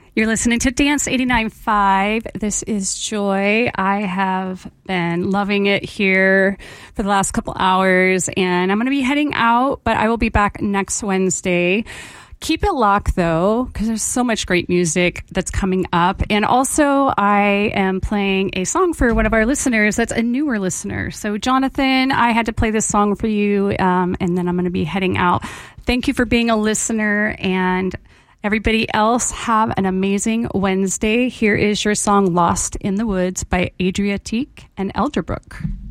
You're listening to Dance 89.5. This is Joy. I have been loving it here for the last couple hours, and I'm going to be heading out, but I will be back next Wednesday. Keep it locked, though, because there's so much great music that's coming up. And also, I am playing a song for one of our listeners that's a newer listener. So, Jonathan, I had to play this song for you, and then I'm going to be heading out. Thank you for being a listener, and everybody else, have an amazing Wednesday. Here is your song Lost in the Woods by Adriatique and Elderbrook.